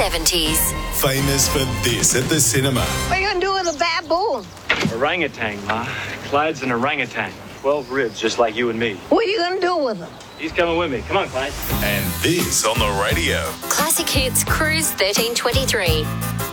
70s. Famous for this at the cinema. What are you going to do with a baboon? Orangutan, Ma. Clyde's an orangutan. 12 ribs, just like you and me. What are you going to do with them? He's coming with me. Come on, Clyde. And this on the radio. Classic Hits Cruise 1323.